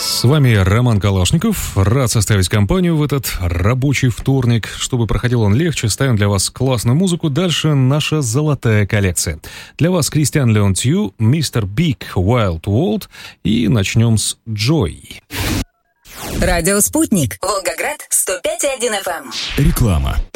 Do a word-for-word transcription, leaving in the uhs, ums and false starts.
С вами Роман Калашников. Рад составить компанию в этот рабочий вторник. Чтобы проходил он легче, ставим для вас классную музыку. Дальше наша золотая коллекция. Для вас Кристиан Леон Тью, мистер Биг, Wild World. И начнем с Joy. Радио «Спутник». Волгоград, сто пять и один эф эм. Реклама.